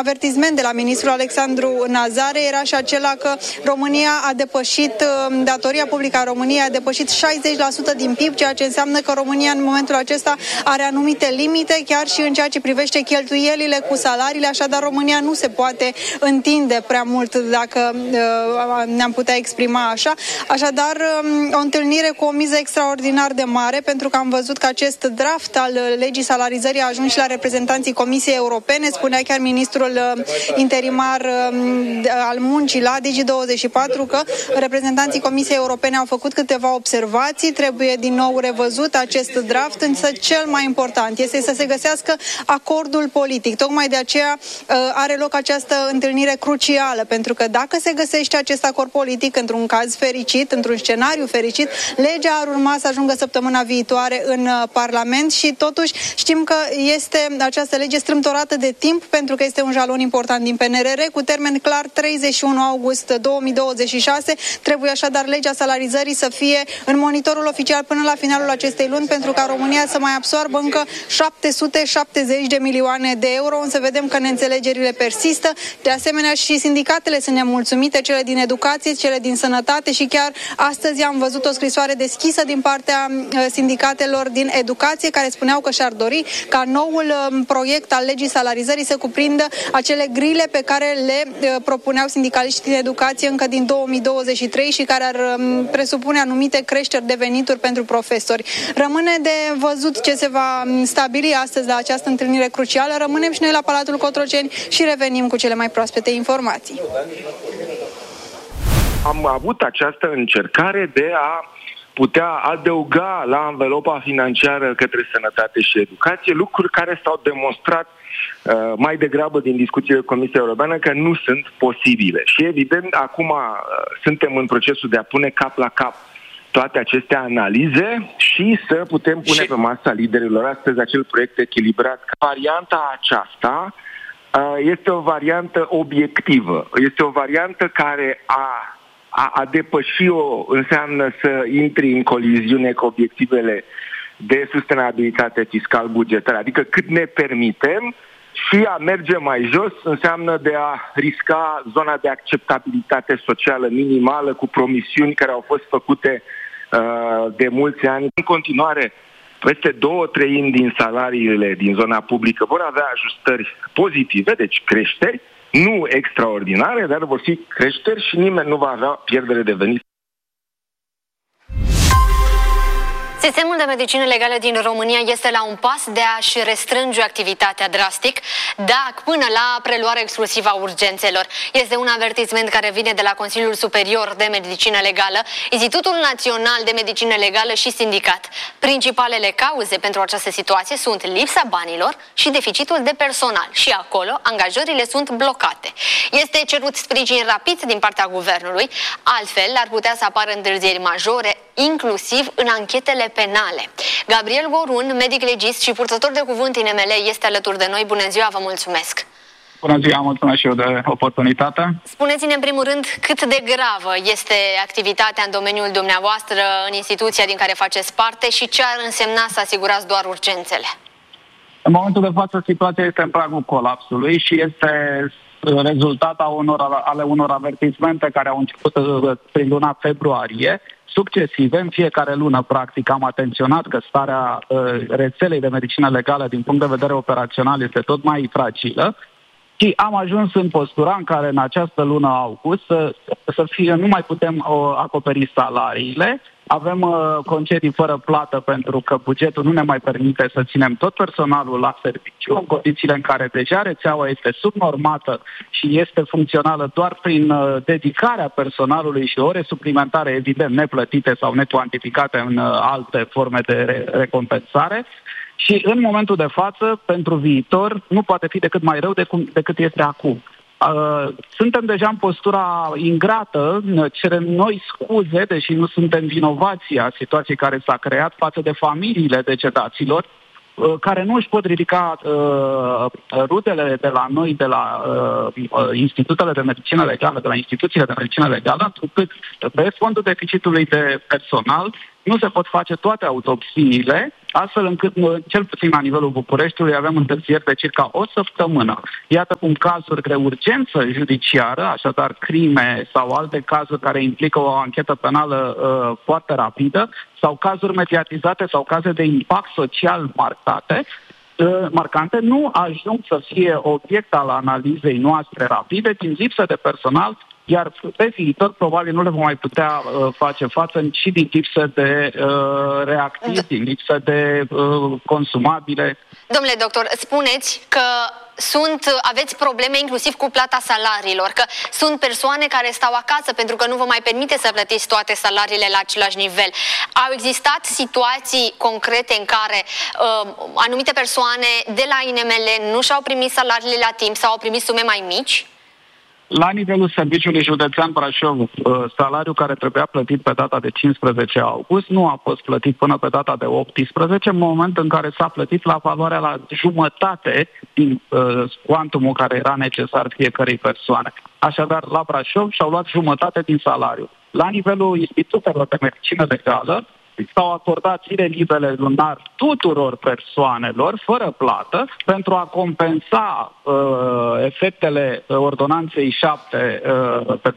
avertisment de la ministrul Alexandru Nazare era și acela că România a depășit, datoria publică a României a depășit 60% din PIB, ceea ce înseamnă că România în momentul acesta are anumite limite, chiar și în ceea ce privește cheltuielile cu salariile, așadar România nu se poate întinde prea mult, dacă ne-am putea exprima așa. Așadar, o întâlnire cu o miză extraordinar de mare, pentru că am văzut că acest draft al legii salarizării a ajuns și la reprezentanții Comisiei Europene, spunea chiar ministrul interimar al muncii la Digi24 că reprezentanții Comisiei Europene au făcut câteva observații, trebuie din nou revăzut acest draft, însă cel mai important este să se găsească acordul politic. Tocmai de aceea are loc această întâlnire crucială, pentru că dacă se găsește acest acord politic într-un caz fericit, într-un scenariu fericit, legea ar urma să ajungă săptămâna viitoare în Parlament și totuși știm că este această lege strâmtorată de timp, pentru că este un jalon important din PNRR, cu termen clar 31 august 2026. Trebuie așadar legea salarizării să fie în monitorul oficial până la finalul acestei luni, pentru ca România să mai absoarbă încă 770 de milioane de euro, însă vedem că neînțelegerile persistă. De asemenea, și sindicatele sunt nemulțumite, cele din educație, cele din sănătate, și chiar astăzi am văzut o scrisoare deschisă din partea sindicatelor din educație, care spuneau că și-ar dori ca noul proiect al legii salarizării să cuprindă acele grile pe care le propuneau sindicaliștii din educație încă din 2023 și care ar presupune anumite creșteri de venituri pentru profesori. Rămâne de văzut ce se va stabili astăzi la această întâlnire crucială. Rămânem și noi la Palatul Cotroceni și revenim cu cele mai proaspete informații. Am avut această încercare de a putea adăuga la anvelopa financiară către sănătate și educație lucruri care s-au demonstrat mai degrabă din discuțiile Comisiei Europene că nu sunt posibile. Și evident, acum suntem în procesul de a pune cap la cap toate aceste analize și să putem pune pe masa liderilor astăzi acel proiect echilibrat. Varianta aceasta este o variantă obiectivă. Este o variantă care a depăși-o înseamnă să intri în coliziune cu obiectivele de sustenabilitate fiscal-bugetară, adică cât ne permitem, și a merge mai jos înseamnă de a risca zona de acceptabilitate socială minimală cu promisiuni care au fost făcute de mulți ani. În continuare, peste 2/3 din salariile din zona publică vor avea ajustări pozitive, deci creșteri, nu extraordinare, dar vor fi creșteri și nimeni nu va avea pierdere de venit. Sistemul de medicină legală din România este la un pas de a-și restrânge activitatea drastic, până la preluarea exclusivă a urgențelor. Este un avertisment care vine de la Consiliul Superior de Medicină Legală, Institutul Național de Medicină Legală și sindicat. Principalele cauze pentru această situație sunt lipsa banilor și deficitul de personal și acolo angajările sunt blocate. Este cerut sprijin rapid din partea guvernului, altfel ar putea să apară întârzieri majore, inclusiv în anchetele penale. Gabriel Gorun, medic legist și purtător de cuvânt INML, este alături de noi. Bună ziua, vă mulțumesc! Bună ziua, mulțumesc și eu de oportunitate. Spuneți-ne în primul rând cât de gravă este activitatea în domeniul dumneavoastră, în instituția din care faceți parte, și ce ar însemna să asigurați doar urgențele. În momentul de față, situația este în pragul colapsului și este rezultat ale unor avertismente care au început prin luna februarie, succesive. În fiecare lună, practic, am atenționat că starea rețelei de medicină legală din punct de vedere operațional este tot mai fragilă și am ajuns în postura în care în această lună august nu mai putem acoperi salariile. Avem concedii fără plată pentru că bugetul nu ne mai permite să ținem tot personalul la serviciu, în condițiile în care deja rețeaua este subnormată și este funcțională doar prin dedicarea personalului și ore suplimentare, evident, neplătite sau necuantificate în alte forme de recompensare. Și în momentul de față, pentru viitor, nu poate fi decât mai rău decât este acum. Suntem deja în postura ingrată, cerem noi scuze, deși nu suntem vinovați a situației care s-a creat față de familiile decedaților, care nu își pot ridica rudele de la noi, de la institutele de medicină legală, de la instituțiile de medicină legală, întrucât pe fondul deficitului de personal nu se pot face toate autopsiile, astfel încât, cel puțin la nivelul Bucureștiului, avem întârzieri de circa o săptămână. Iată cum cazuri de urgență judiciară, așadar crime sau alte cazuri care implică o anchetă penală foarte rapidă, sau cazuri mediatizate sau caze de impact social marcante, nu ajung să fie obiect al analizei noastre rapide din lipsă de personal, iar pe viitor probabil nu le vom mai putea face față și din lipsă de reactivi, din lipsă de consumabile. Domnule doctor, spuneți că aveți probleme inclusiv cu plata salariilor, că sunt persoane care stau acasă pentru că nu vă mai permite să plătiți toate salariile la același nivel. Au existat situații concrete în care anumite persoane de la INML nu și-au primit salariile la timp sau au primit sume mai mici? La nivelul Serviciului Județean Brașov, salariul care trebuia plătit pe data de 15 august nu a fost plătit până pe data de 18, în moment în care s-a plătit la valoarea la jumătate din cuantumul care era necesar fiecărei persoane. Așadar, la Brașov și-au luat jumătate din salariu. La nivelul institutelor de medicină legală, s-au acordat zile libere lunar tuturor persoanelor, fără plată, pentru a compensa efectele ordonanței 7 pe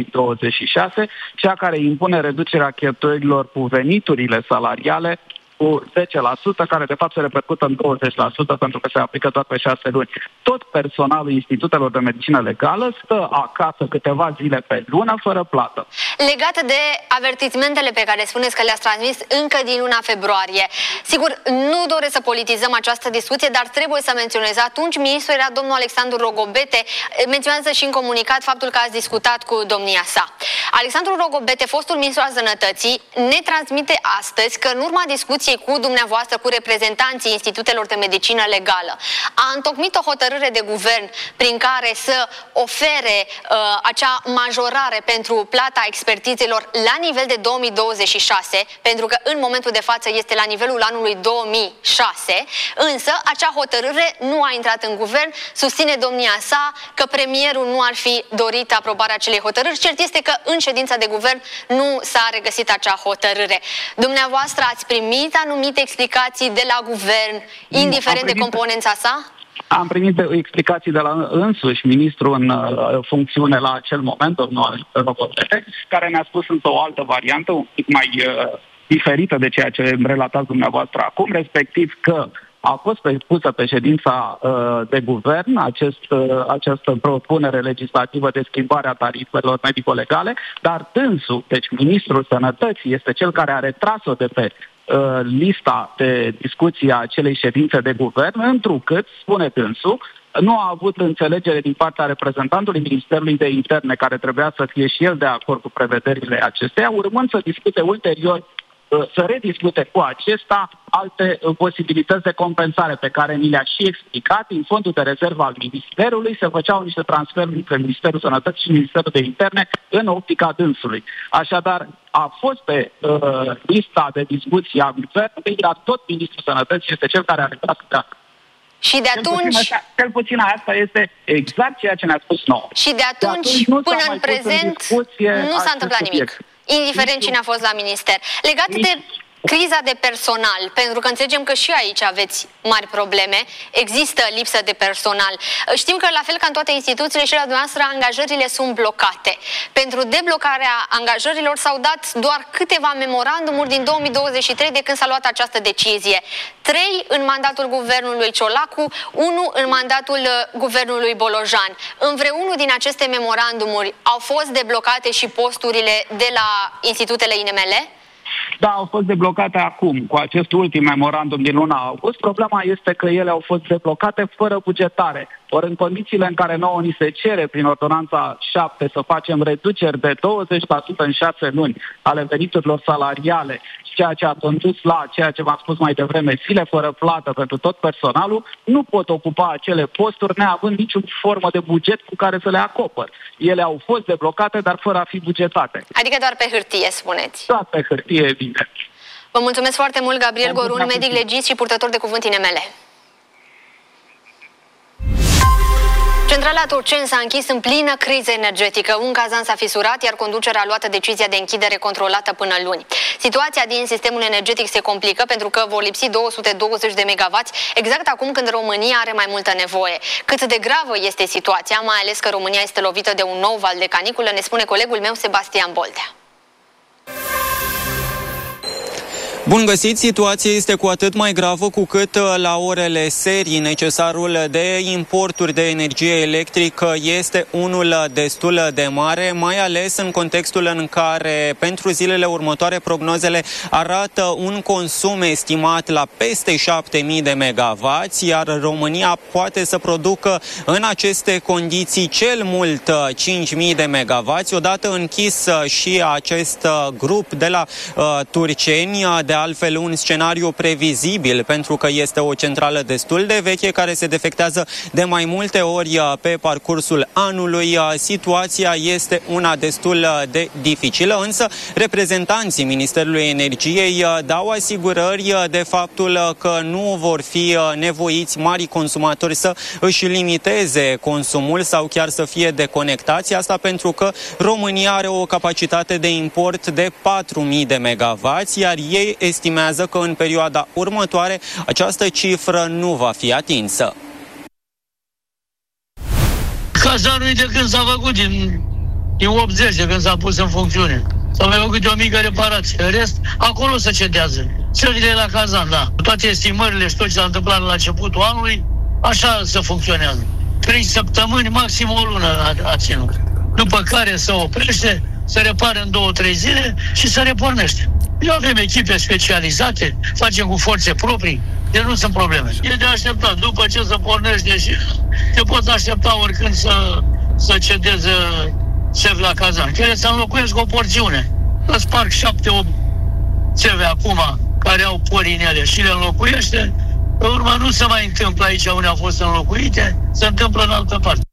2026, cea care impune reducerea cheltuielilor cu veniturile salariale cu 10%, care de fapt se repercută în 20% pentru că se aplică doar pe 6 luni. Tot personalul institutelor de medicină legală stă acasă câteva zile pe lună fără plată. Legat de avertismentele pe care spuneți că le-ați transmis încă din luna februarie, sigur, nu doresc să politizăm această discuție, dar trebuie să menționez. Atunci ministrul era domnul Alexandru Rogobete, menționează și în comunicat faptul că ați discutat cu domnia sa. Alexandru Rogobete, fostul ministru al Sănătății, ne transmite astăzi că în urma discuției cu dumneavoastră, cu reprezentanții institutelor de medicină legală, a întocmit o hotărâre de guvern prin care să ofere acea majorare pentru plata expertizelor la nivel de 2026, pentru că în momentul de față este la nivelul anului 2006, însă acea hotărâre nu a intrat în guvern, susține domnia sa că premierul nu ar fi dorit aprobarea acelei hotărâri. Cert este că în ședința de guvern nu s-a regăsit acea hotărâre. Dumneavoastră ați primit anumite explicații de la guvern, indiferent de componența sa? Am primit explicații de la însuși ministru în funcțiune la acel moment, domnul Rogobete, care ne-a spus într-o altă variantă, un pic mai diferită de ceea ce relatați dumneavoastră acum, respectiv că a fost pusă pe ședința de guvern această propunere legislativă de schimbare a tarifelor medico-legale, dar dânsul, deci ministrul Sănătății, este cel care a retras-o de pe lista de discuție a acelei ședințe de guvern, întrucât, spune dânsul, nu a avut înțelegere din partea reprezentantului Ministerului de Interne, care trebuia să fie și el de acord cu prevederile acesteia, urmând să discute ulterior, să rediscute cu acesta alte posibilități de compensare pe care ni le-a și explicat. În fondul de rezervă al Ministerului se făceau niște transferuri între Ministerul Sănătății și Ministerul de Interne în optica dânsului. Așadar, a fost pe lista de discuție a guvernului, dar tot Ministrul Sănătății este cel care a retras de și de atunci... Cel puțin asta este exact ceea ce ne-a spus nouă. Și de atunci până în prezent, nu s-a întâmplat nimic. Indiferent cine a fost la minister. Legat de criza de personal, pentru că înțelegem că și aici aveți mari probleme, există lipsă de personal. Știm că la fel ca în toate instituțiile și la dumneavoastră angajările sunt blocate. Pentru deblocarea angajărilor s-au dat doar câteva memorandumuri din 2023 de când s-a luat această decizie. 3 în mandatul guvernului Ciolacu, 1 în mandatul guvernului Bolojan. În vreunul din aceste memorandumuri au fost deblocate și posturile de la institutele INML? Da, au fost deblocate acum, cu acest ultim memorandum din luna august. Problema este că ele au fost deblocate fără bugetare. Ori în condițiile în care nouă ni se cere prin ordonanța 7 să facem reduceri de 20% în 6 luni ale veniturilor salariale, ceea ce a condus la ceea ce v-am spus mai devreme, zile fără plată pentru tot personalul, nu pot ocupa acele posturi neavând nicio formă de buget cu care să le acopăr. Ele au fost deblocate, dar fără a fi bugetate. Adică doar pe hârtie, spuneți? Doar pe hârtie, evident. Vă mulțumesc foarte mult, Gabriel Gorun, medic legist și purtător de cuvânt INML. Centrala Turceni s-a închis în plină criză energetică. Un cazan s-a fisurat, iar conducerea a luat decizia de închidere controlată până luni. Situația din sistemul energetic se complică pentru că vor lipsi 220 de megavați exact acum când România are mai multă nevoie. Cât de gravă este situația, mai ales că România este lovită de un nou val de caniculă, ne spune colegul meu Sebastian Boldea. Bun găsit, situația este cu atât mai gravă cu cât la orele serii necesarul de importuri de energie electrică este unul destul de mare, mai ales în contextul în care pentru zilele următoare prognozele arată un consum estimat la peste 7.000 de megavați, iar România poate să producă în aceste condiții cel mult 5.000 de megavați. Odată închis și acest grup de la Turceni, de altfel un scenariu previzibil, pentru că este o centrală destul de veche care se defectează de mai multe ori pe parcursul anului. Situația este una destul de dificilă, însă reprezentanții Ministerului Energiei dau asigurări de faptul că nu vor fi nevoiți mari consumatori să își limiteze consumul sau chiar să fie deconectați. Asta pentru că România are o capacitate de import de 4.000 de megavați, iar ei estimează că în perioada următoare această cifră nu va fi atinsă. Cazanul de când s-a făcut, din 80, de când s-a pus în funcțiune. S-a mai făcut o mică reparație. În rest, acolo se cedează. Țările la cazan, da. Toate estimările și tot ce s-a întâmplat la începutul anului, așa se funcționează. 3 săptămâni, maxim o lună a ținut. După care se oprește, se repară în 2-3 zile și se repornește. Eu avem echipe specializate, facem cu forțe proprii, deci nu sunt probleme. E de așteptat, după ce se pornește și te poți aștepta oricând să cedeze țevi la cazan. Care să înlocuiesc o porțiune. Îți sparg 7-8 țevi acum care au pori în ele și le înlocuiește. Pe urmă nu se mai întâmplă aici unde au fost înlocuite, se întâmplă în altă parte.